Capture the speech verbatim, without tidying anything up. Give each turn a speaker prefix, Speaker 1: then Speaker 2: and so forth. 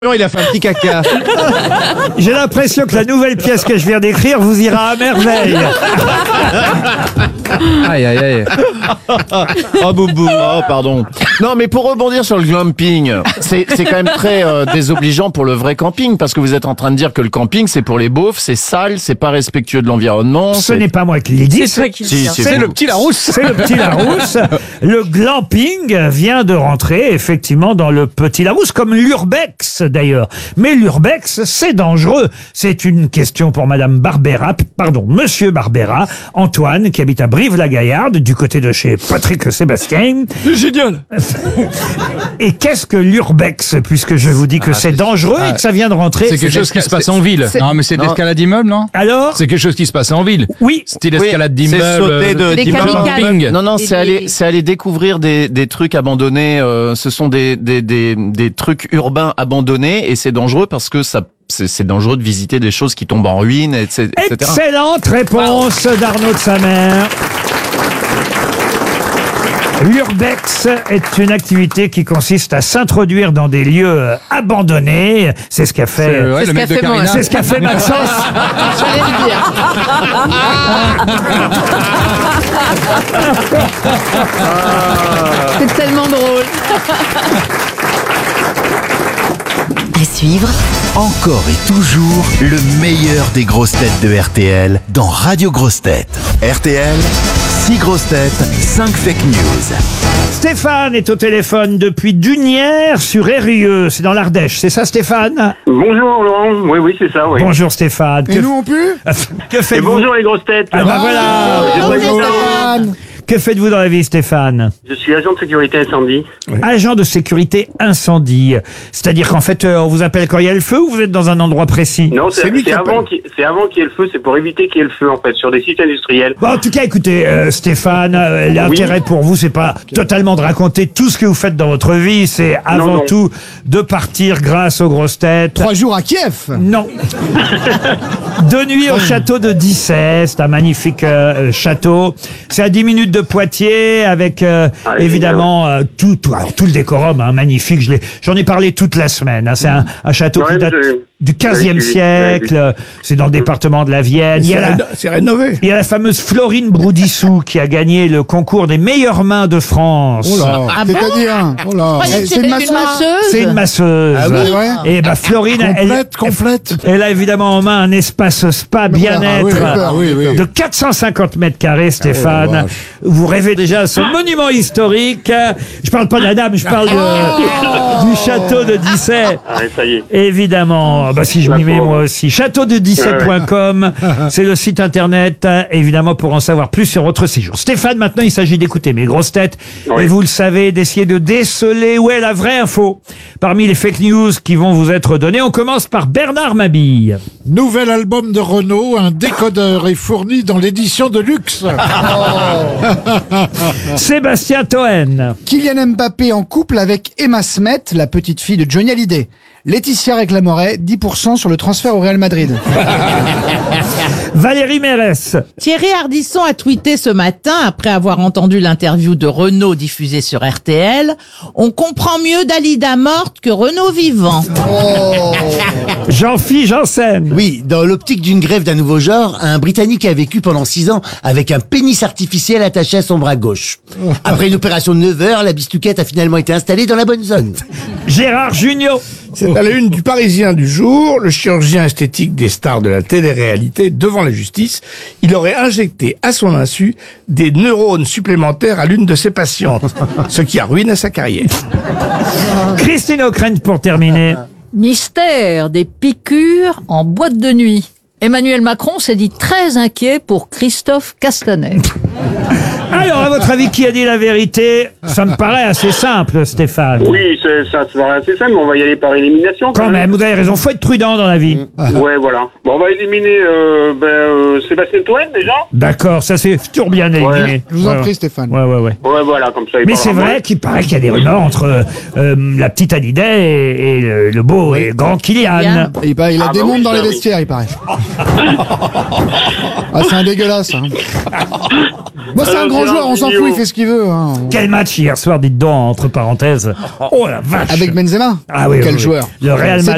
Speaker 1: Non, il a fait un petit caca.
Speaker 2: J'ai l'impression que la nouvelle pièce que je viens d'écrire vous ira à merveille.
Speaker 1: Aïe, aïe, aïe.
Speaker 3: Oh, boubou. Oh, pardon. Non, mais pour rebondir sur le glamping, c'est, c'est quand même très euh, désobligeant pour le vrai camping, parce que vous êtes en train de dire que le camping, c'est pour les beaufs, c'est sale, c'est pas respectueux de l'environnement.
Speaker 2: Ce
Speaker 3: c'est...
Speaker 2: n'est pas moi qui l'ai dit.
Speaker 4: C'est toi qui le
Speaker 3: Si,
Speaker 4: dis.
Speaker 3: si,
Speaker 1: C'est le petit Larousse.
Speaker 2: C'est le Petit Larousse. Le glamping vient de rentrer effectivement dans le Petit Larousse, comme l'urbex d'ailleurs. Mais l'urbex, c'est dangereux. C'est une question pour Madame Barbera, pardon, Monsieur Barbera, Antoine, qui habite à Brive-la-Gaillarde, du côté de chez Patrick Sébastien.
Speaker 1: C'est génial.
Speaker 2: Et qu'est-ce que l'urbex, puisque je vous dis que
Speaker 1: Ah,
Speaker 2: c'est
Speaker 1: c'est-
Speaker 2: dangereux
Speaker 1: ah,
Speaker 2: et que ça vient de rentrer.
Speaker 1: C'est quelque chose qui se passe
Speaker 4: c'est-
Speaker 1: en ville.
Speaker 4: c'est-
Speaker 1: Non, mais c'est de
Speaker 3: Non.
Speaker 1: l'escalade d'immeuble, non?
Speaker 2: Alors,
Speaker 1: C'est quelque chose qui se passe en ville.
Speaker 2: oui.
Speaker 1: Style
Speaker 3: Oui,
Speaker 1: escalade
Speaker 3: c'est
Speaker 1: d'immeuble.
Speaker 3: sauter de-
Speaker 1: euh,
Speaker 4: Des
Speaker 3: d'immeuble.
Speaker 4: kamikazes.
Speaker 3: Non, non,
Speaker 4: Des-
Speaker 3: c'est
Speaker 4: des-
Speaker 3: aller, c'est aller découvrir des, des trucs abandonnés. Euh, ce sont des, des, des, des trucs urbains abandonnés, et c'est dangereux parce que ça, c'est, c'est dangereux de visiter des choses qui tombent en ruine, et cetera.
Speaker 2: Excellente réponse d'Arnaud de Samer. L'urbex est une activité qui consiste à s'introduire dans des lieux euh, abandonnés. C'est ce qu'a
Speaker 1: C'est,
Speaker 2: fait.
Speaker 1: ouais,
Speaker 4: c'est
Speaker 1: le
Speaker 4: ce
Speaker 1: mec
Speaker 4: qu'a
Speaker 1: de
Speaker 4: fait mon-
Speaker 1: Carina.
Speaker 2: C'est ce qu'a fait Maxence.
Speaker 4: J'allais le dire. C'est tellement drôle.
Speaker 5: À suivre,
Speaker 6: Encore et toujours le meilleur des grosses têtes de R T L dans Radio Grosses Têtes. R T L, six grosses têtes, cinq fake news.
Speaker 2: Stéphane est au téléphone depuis Dunières sur Eyrieux. C'est dans l'Ardèche. C'est ça, Stéphane?
Speaker 7: Bonjour Laurent, oui oui c'est ça, oui.
Speaker 2: Bonjour Stéphane.
Speaker 8: Et
Speaker 2: Que,
Speaker 8: nous on pue
Speaker 2: que
Speaker 7: Et
Speaker 2: faites-vous?
Speaker 7: bonjour les grosses têtes.
Speaker 2: Ah bah voilà.
Speaker 7: J'aimerais
Speaker 4: Bonjour,
Speaker 7: bien savoir-
Speaker 8: Stéphane.
Speaker 2: Que faites-vous dans la vie, Stéphane?
Speaker 7: Je suis agent de sécurité incendie.
Speaker 2: Agent de sécurité incendie. C'est-à-dire qu'en fait, euh, on vous appelle quand il y a le feu ou vous êtes dans un endroit précis?
Speaker 7: Non, c'est,
Speaker 8: C'est lui qui
Speaker 7: c'est avant
Speaker 8: appelle.
Speaker 7: qu'il c'est avant qu'il y ait le feu, c'est pour éviter qu'il y ait le feu en fait, sur des sites industriels.
Speaker 2: Bon, en tout cas, écoutez, euh, Stéphane, euh, l'intérêt pour vous, c'est pas totalement de raconter tout ce que vous faites dans votre vie, c'est avant
Speaker 7: non.
Speaker 2: tout de partir grâce aux grosses têtes.
Speaker 8: Trois jours à Kiev.
Speaker 2: Non. De nuit au château de Dissay, c'est un magnifique euh, château. C'est à dix minutes de Poitiers, avec euh,
Speaker 7: Ah,
Speaker 2: évidemment euh, tout, tout, alors, tout le décorum, hein, magnifique. Je l'ai, j'en ai parlé toute la semaine. Hein. C'est un, un château
Speaker 7: Ouais,
Speaker 2: qui date
Speaker 7: je-
Speaker 2: du quinzième
Speaker 7: oui, oui,
Speaker 2: siècle. C'est dans le département de la Vienne. Il y a la,
Speaker 8: C'est rénové.
Speaker 2: il y a la fameuse Florine Broudissou qui a gagné le concours des meilleures mains de France.
Speaker 8: Oh là,
Speaker 4: Ah bon
Speaker 8: c'est-à-dire, oh là.
Speaker 4: Croyez que
Speaker 8: Eh,
Speaker 4: c'était
Speaker 8: une
Speaker 4: une
Speaker 8: masseuse.
Speaker 4: masseuse.
Speaker 2: C'est une masseuse.
Speaker 8: Ah oui, ouais.
Speaker 2: Et bah Florine, elle,
Speaker 8: Complète, complète.
Speaker 2: elle a évidemment en main un espace spa bien-être
Speaker 8: Ah oui, oui, oui.
Speaker 2: de quatre cent cinquante mètres carrés, Stéphane.
Speaker 8: Oh la vache.
Speaker 2: Vous rêvez déjà à ce monument historique. Je parle pas de la dame, je parle de- du château de Dissay.
Speaker 7: Ah, ça y est.
Speaker 2: Évidemment, bah si je m'y mets moi aussi. château de dissay point com, c'est le site internet, euh, évidemment, pour en savoir plus sur votre séjour. Stéphane, maintenant, il s'agit d'écouter mes grosses têtes,
Speaker 7: Oui.
Speaker 2: et vous le savez, d'essayer de déceler où est la vraie info parmi les fake news qui vont vous être données. On commence par Bernard Mabille.
Speaker 8: Nouvel album de Renault, un décodeur est fourni dans l'édition de luxe.
Speaker 2: Sébastien Toen.
Speaker 9: Kylian Mbappé en couple avec Emma Smet, la petite fille de Johnny Hallyday. Laetitia réclamerait dix pour cent sur le transfert au Real Madrid.
Speaker 2: Valérie Mérès.
Speaker 4: Thierry Ardisson a tweeté ce matin, après avoir entendu l'interview de Renaud diffusée sur R T L, « On comprend mieux Dalida morte que Renaud vivant.
Speaker 2: Jean-Philippe Janssen.
Speaker 10: Oui, dans l'optique d'une grève d'un nouveau genre, un Britannique a vécu pendant six ans avec un pénis artificiel attaché à son bras gauche. Après une opération de neuf heures, la bistuquette a finalement été installée dans la bonne zone.
Speaker 2: Gérard Jugnot.
Speaker 11: C'est à la une du Parisien du jour, le chirurgien esthétique des stars de la télé-réalité devant la justice. Il aurait injecté à son insu des neurones supplémentaires à l'une de ses patientes, ce qui a ruiné sa carrière.
Speaker 2: Christine O'Krent pour terminer.
Speaker 12: Mystère des piqûres en boîte de nuit. Emmanuel Macron s'est dit très inquiet pour Christophe Castaner.
Speaker 2: Alors, à votre avis, qui a dit la vérité? Ça me paraît assez simple, Stéphane.
Speaker 7: Oui, c'est, ça se paraît assez simple, mais on va y aller par élimination.
Speaker 2: Quand même, vous avez raison, faut être prudent dans la vie.
Speaker 7: Ouais, voilà. Bon, on va éliminer euh, ben, euh, Sébastien Toen déjà.
Speaker 2: D'accord, ça c'est toujours bien éliminé.
Speaker 7: Ouais.
Speaker 9: Je vous en
Speaker 2: Ouais,
Speaker 9: prie, Stéphane.
Speaker 2: Ouais, ouais, ouais.
Speaker 7: Ouais, voilà, comme ça. il
Speaker 2: Mais
Speaker 7: parlera
Speaker 2: c'est
Speaker 7: moins.
Speaker 2: vrai qu'il paraît qu'il y a des rumeurs entre euh, euh, la petite Hallyday et, et le, le beau et grand Kylian.
Speaker 4: Kylian.
Speaker 9: Il, paraît- il a
Speaker 7: Ah
Speaker 9: des
Speaker 7: bah
Speaker 9: mondes
Speaker 7: oui,
Speaker 9: dans
Speaker 7: ça,
Speaker 9: les
Speaker 7: oui.
Speaker 9: vestiaires, il paraît. Ah, c'est un dégueulasse. Hein. Moi, c'est un
Speaker 7: Alors,
Speaker 9: grand
Speaker 7: Gérard
Speaker 9: joueur, on s'en
Speaker 7: Jugnot.
Speaker 9: fout, il fait ce qu'il veut. Hein.
Speaker 2: Quel match hier soir, dites donc, entre parenthèses. Oh la vache.
Speaker 9: Avec Benzema.
Speaker 2: Ah oui,
Speaker 9: Quel
Speaker 2: oui, oui.
Speaker 9: joueur.
Speaker 2: Le Real
Speaker 9: C'est
Speaker 2: Madrid.